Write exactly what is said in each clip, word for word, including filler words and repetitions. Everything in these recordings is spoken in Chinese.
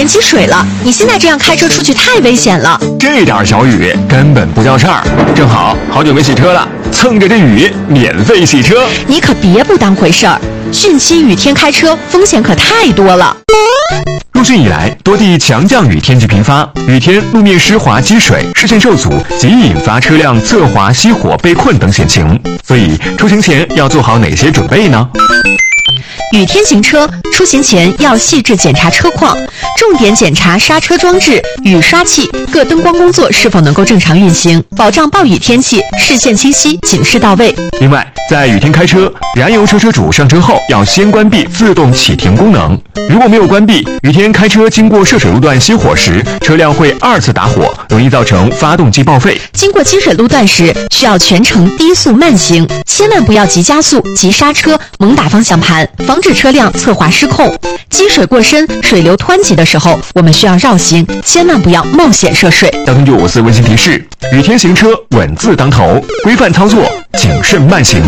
天积水了，你现在这样开车出去太危险了。 这点小雨根本不叫事儿，正好好久没洗车了，蹭着这雨免费洗车。 你可别不当回事儿，汛期雨天开车风险可太多了。 入汛以来，多地强降雨天气频发，雨天路面湿滑积水，视线受阻，极易引发车辆侧滑、熄火、被困等险情。所以出行前要做好哪些准备呢？ 雨天行车，出行前要细致检查车况，重点检查刹车装置、雨刷器、各灯光工作是否能够正常运行，保障暴雨天气视线清晰、警示到位。 另外，在雨天开车，燃油车车主上车后要先关闭自动启停功能。如果没有关闭，雨天开车经过涉水路段熄火时，车辆会二次打火，容易造成发动机报废。 经过积水路段时，需要全程低速慢行，千万不要急加速、急刹车、猛打方向盘，防止车辆侧滑失控。积水过深、水流湍急的时候，我们需要绕行，千万不要冒险涉水。 交通九五四温馨提示：雨天行车稳字当头，规范操作，谨慎慢行。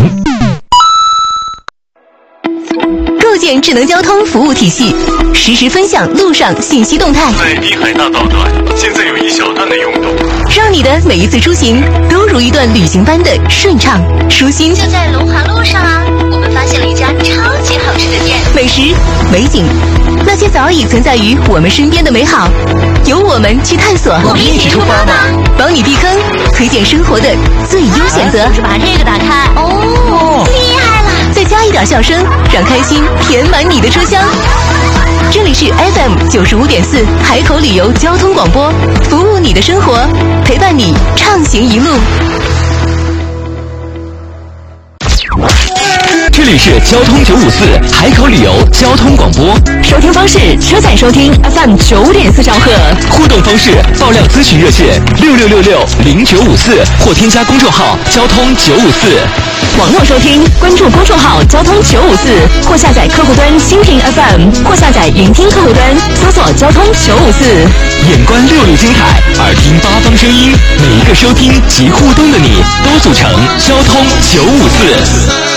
构建智能交通服务体系，实时分享路上信息动态。 在滨海大道段，现在有一小段的拥堵， 让你的每一次出行都如一段旅行般的顺畅舒心。 就在龙华路上啊，我们发现了一家超级好吃的店， 美食、美景，那些早已存在于我们身边的美好，由我们去探索。 我们一起出发吧， 帮你避坑，推荐生活的最优选择。 就是把这个打开，哦，厉害了！ 再加一点笑声，让开心填满你的车厢。这里是 F M 九十五点四海口旅游交通广播，服务你的生活，陪伴你畅行一路。 这里是交通九五四海口旅游交通广播， 收听方式：车载收听 F M 九点四兆赫， 互动方式：爆料咨询热线六六六六零九五四或添加公众号交通九五四。 网络收听，关注公众号交通九五四，或下载客户端蜻蜓 F M， 或下载云听客户端，搜索交通九五四。 眼观六路精彩，耳听八方声音，每一个收听及互动的你，都组成交通九五四。